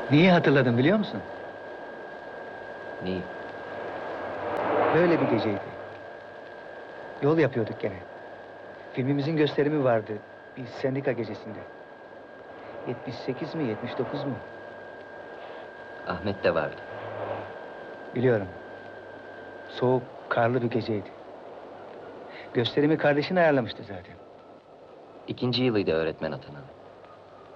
Niye hatırladım biliyor musun? Neyi? Böyle bir geceydi. Yol yapıyorduk gene. Filmimizin gösterimi vardı. Bir sendika gecesinde. 78 mi, 79 mu? Ahmet de vardı. Biliyorum. Soğuk, karlı bir geceydi. Gösterimi kardeşin ayarlamıştı zaten. 2. yılıydı öğretmen atanalı.